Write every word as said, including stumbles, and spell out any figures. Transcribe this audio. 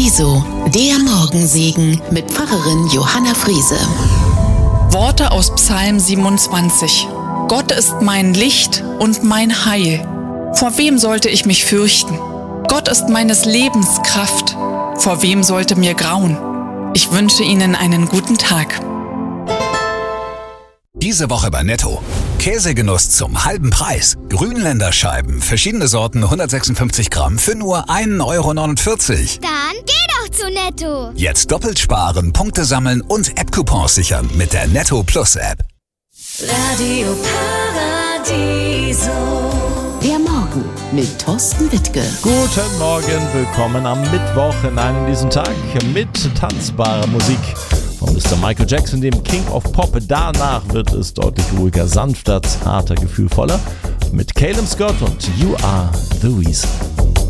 Paradiso, der Morgensegen mit Pfarrerin Johanna Friese. Worte aus Psalm siebenundzwanzig. Gott ist mein Licht und mein Heil. Vor wem sollte ich mich fürchten? Gott ist meines Lebens Kraft. Vor wem sollte mir grauen? Ich wünsche Ihnen einen guten Tag. Diese Woche bei Netto. Käsegenuss zum halben Preis. Grünländer Scheiben, verschiedene Sorten, hundertsechsundfünfzig Gramm für nur ein Euro neunundvierzig. Dann geh doch zu Netto. Jetzt doppelt sparen, Punkte sammeln und App-Coupons sichern mit der Netto Plus App. Radio Paradiso. Der Morgen mit Thorsten Wittke. Guten Morgen, willkommen am Mittwoch hinein in diesen Tag mit tanzbarer Musik von Mister Michael Jackson, dem King of Pop. Danach wird es deutlich ruhiger, sanfter, zarter, gefühlvoller mit Caleb Scott und You Are the Reason.